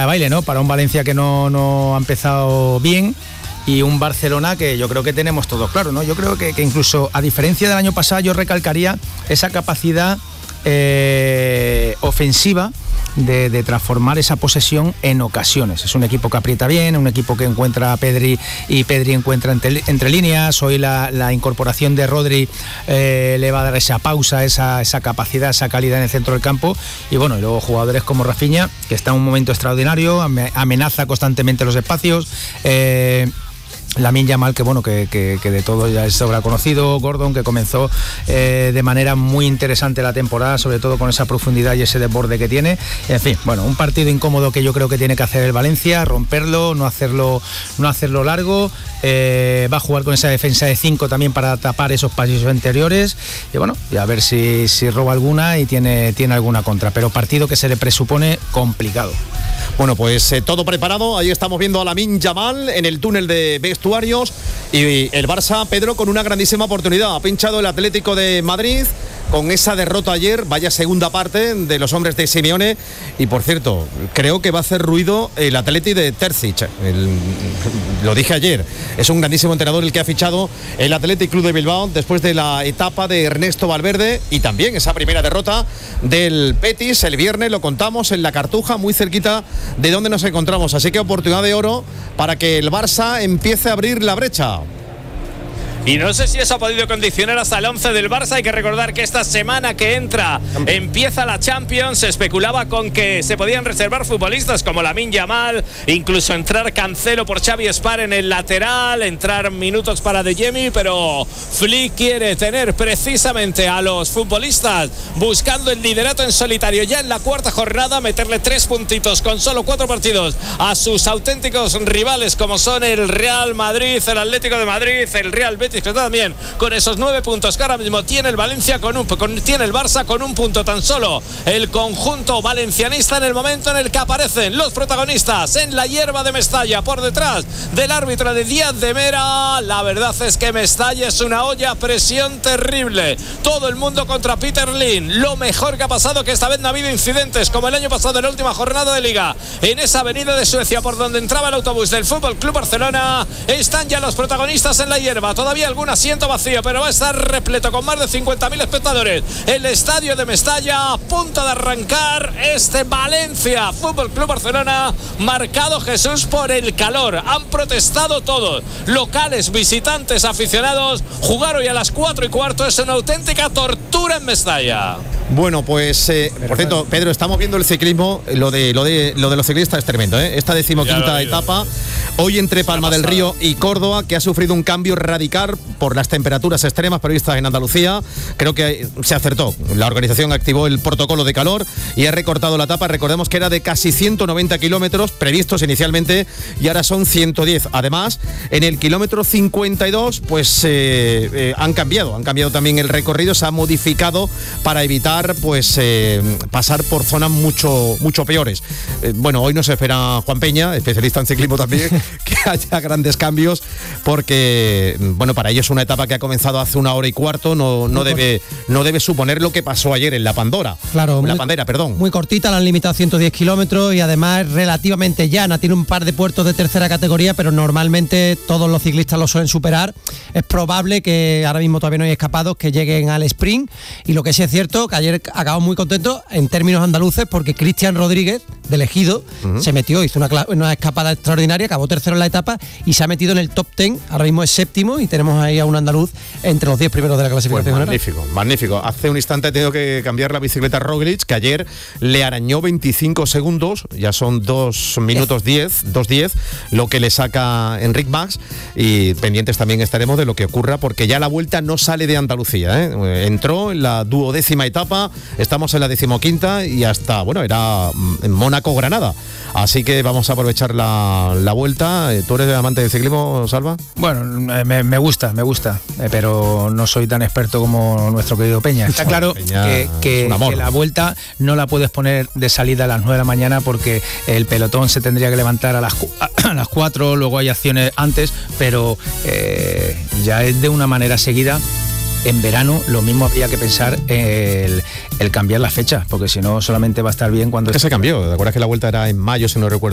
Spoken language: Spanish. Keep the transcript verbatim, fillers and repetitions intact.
de baile, ¿no? Para un Valencia que no, no ha empezado bien y un Barcelona que yo creo que tenemos todos claro, ¿no? Yo creo que, que incluso a diferencia del año pasado yo recalcaría esa capacidad eh, ofensiva De, de transformar esa posesión en ocasiones. Es un equipo que aprieta bien, un equipo que encuentra a Pedri y Pedri encuentra entre, entre líneas. Hoy la, la incorporación de Rodri eh, le va a dar esa pausa, esa, esa capacidad, esa calidad en el centro del campo. Y bueno, y luego jugadores como Rafinha, que está en un momento extraordinario, amenaza constantemente los espacios. Eh, Lamine Yamal, que bueno, que, que, que de todo ya es sobra conocido. Gordon, que comenzó eh, de manera muy interesante la temporada, sobre todo con esa profundidad y ese desborde que tiene. En fin, bueno, un partido incómodo que yo creo que tiene que hacer el Valencia, romperlo, no hacerlo, no hacerlo largo. Eh, va a jugar con esa defensa de cinco también para tapar esos pasillos anteriores. Y bueno, y a ver si, si roba alguna y tiene, tiene alguna contra. Pero partido que se le presupone complicado. Bueno, pues eh, todo preparado. Ahí estamos viendo a Lamine Yamal en el túnel de vestuarios y el Barça, Pedro, con una grandísima oportunidad. Ha pinchado el Atlético de Madrid con esa derrota ayer, vaya segunda parte de los hombres de Simeone. Y por cierto, creo que va a hacer ruido el Atleti de Terzic. El, lo dije ayer, es un grandísimo entrenador el que ha fichado el Athletic Club de Bilbao después de la etapa de Ernesto Valverde y también esa primera derrota del Betis el viernes, lo contamos en la Cartuja, muy cerquita de donde nos encontramos. Así que oportunidad de oro para que el Barça empiece a abrir la brecha. Y no sé si eso ha podido condicionar hasta el once del Barça. Hay que recordar que esta semana que entra empieza la Champions. Se especulaba con que se podían reservar futbolistas como Lamine Yamal, incluso entrar Cancelo por Xavi Spar en el lateral, entrar minutos para De Jemi, pero Flick quiere tener precisamente a los futbolistas buscando el liderato en solitario ya en la cuarta jornada, meterle tres puntitos con solo cuatro partidos a sus auténticos rivales como son el Real Madrid, el Atlético de Madrid, el Real Betis, que también con esos nueve puntos que ahora mismo tiene el Valencia con un con, tiene el Barça con un punto tan solo. El conjunto valencianista en el momento en el que aparecen los protagonistas en la hierba de Mestalla por detrás del árbitro de Díaz de Mera. La verdad es que Mestalla es una olla a presión terrible. Todo el mundo contra Peter Lim. Lo mejor que ha pasado que esta vez no ha habido incidentes como el año pasado en la última jornada de Liga. En esa avenida de Suecia por donde entraba el autobús del Fútbol Club Barcelona están ya los protagonistas en la hierba. Todavía algún asiento vacío, pero va a estar repleto con más de cincuenta mil espectadores. El estadio de Mestalla a punto de arrancar este Valencia Fútbol Club Barcelona, marcado, Jesús, por el calor. Han protestado todos, locales, visitantes, aficionados. Jugar hoy a las cuatro y cuarto es una auténtica tortura en Mestalla. Bueno, pues eh, por cierto, Pedro, estamos viendo el ciclismo. Lo de lo de lo de los ciclistas es tremendo, ¿eh? Esta decimoquinta etapa hoy entre Palma del Río y Córdoba, que ha sufrido un cambio radical por las temperaturas extremas previstas en Andalucía. Creo que se acertó. La organización activó el protocolo de calor y ha recortado la etapa. Recordemos que era de casi ciento noventa kilómetros previstos inicialmente y ahora son ciento diez. Además, en el kilómetro cincuenta y dos, pues eh, eh, han cambiado, han cambiado también el recorrido, se ha modificado para evitar pues eh, pasar por zonas mucho mucho peores. Eh, bueno, hoy nos espera Juan Peña, especialista en ciclismo también, que haya grandes cambios, porque bueno, para ellos una etapa que ha comenzado hace una hora y cuarto no, no debe no debe suponer lo que pasó ayer en la Pandora. Claro, la muy, Pandera, perdón. Muy cortita, la han limitado a ciento diez kilómetros y además relativamente llana. Tiene un par de puertos de tercera categoría, pero normalmente todos los ciclistas lo suelen superar. Es probable que ahora mismo todavía no hay escapados que lleguen al sprint, y lo que sí es cierto que ayer acabamos muy contentos en términos andaluces porque Cristian Rodríguez, del Ejido, uh-huh. se metió, hizo una, una escapada extraordinaria, acabó tercero en la etapa y se ha metido en el top diez, ahora mismo es séptimo y tenemos ahí a un andaluz entre los diez primeros de la clasificación. Pues magnífico, general. magnífico. Hace un instante he tenido que cambiar la bicicleta Roglic, que ayer le arañó veinticinco segundos, ya son dos minutos diez, dos diez, lo que le saca Enric Mas, y pendientes también estaremos de lo que ocurra, porque ya la vuelta no sale de Andalucía, ¿eh? Entró en la duodécima etapa, estamos en la decimoquinta y hasta, bueno, era en Mónaco-Granada. Así que vamos a aprovechar la, la vuelta. ¿Tú eres amante del ciclismo, Salva? Bueno, me, me gusta, me gusta, eh, pero no soy tan experto como nuestro querido Peña. Está claro Peña, que, que, que la vuelta no la puedes poner de salida a las nueve de la mañana porque el pelotón se tendría que levantar a las, a las cuatro, luego hay acciones antes, pero eh, ya es de una manera seguida. En verano lo mismo habría que pensar el, el cambiar la fecha, porque si no solamente va a estar bien cuando... ¿Qué se cambió? ¿Te acuerdas que la vuelta era en mayo, si no recuerdo?